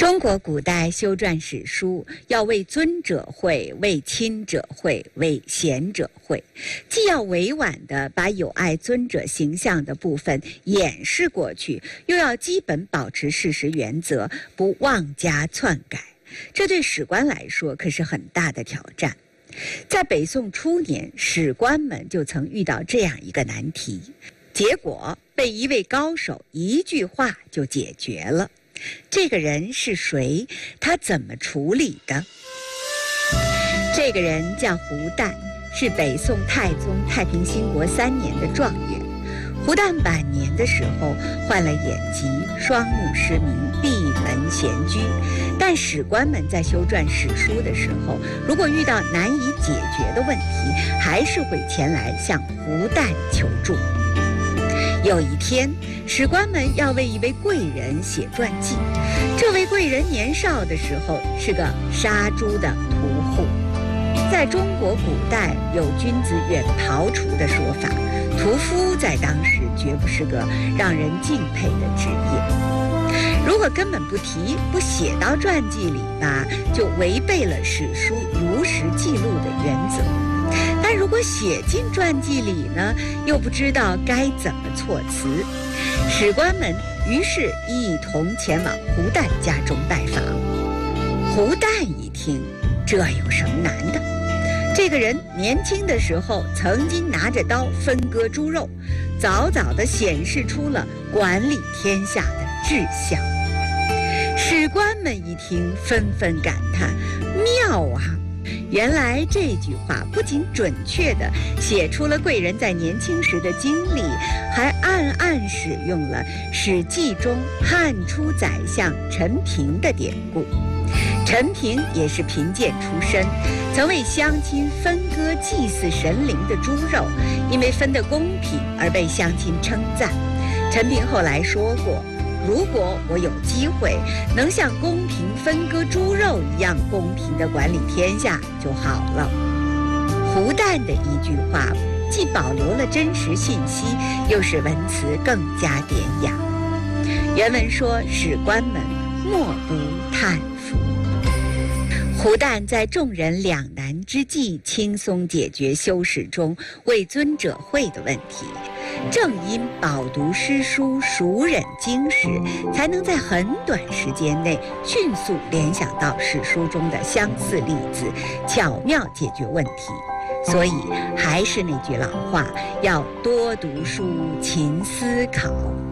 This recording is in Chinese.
中国古代修撰史书，要为尊者讳，为亲者讳，为贤者讳，既要委婉地把有碍尊者形象的部分掩饰过去，又要基本保持事实原则，不妄加篡改。这对史官来说可是很大的挑战。在北宋初年，史官们就曾遇到这样一个难题，结果被一位高手一句话就解决了。这个人是谁？他怎么处理的？这个人叫胡旦，是北宋太宗太平兴国3年的状元。胡旦晚年的时候患了眼疾，双目失明，闭门闲居。但史官们在修撰史书的时候，如果遇到难以解决的问题，还是会前来向胡旦求助。有一天，史官们要为一位贵人写传记。这位贵人年少的时候是个杀猪的屠户。在中国古代有君子远庖厨的说法，屠夫在当时绝不是个让人敬佩的职业。如果根本不提，不写到传记里吧，就违背了史书如实记录的原则。但如果写进传记里呢，又不知道该怎么措辞。史官们于是一同前往胡旦家中拜访。胡旦一听，这有什么难的？这个人年轻的时候曾经拿着刀分割猪肉，早早地显示出了管理天下的志向。史官们一听，纷纷感叹：妙啊！原来这句话不仅准确地写出了贵人在年轻时的经历，还暗暗使用了《史记》中汉初宰相陈平的典故。陈平也是贫贱出身，曾为乡亲分割祭祀神灵的猪肉，因为分得公平而被乡亲称赞。陈平后来说过，如果我有机会能像公平分割猪肉一样公平地管理天下就好了。胡旦的一句话既保留了真实信息，又使文辞更加典雅。原文说，史官们莫不叹服。胡旦在众人两难之际，轻松解决修史中为尊者讳的问题。正因饱读诗书，熟忍经史，才能在很短时间内迅速联想到史书中的相似例子，巧妙解决问题。所以还是那句老话，要多读书，勤思考。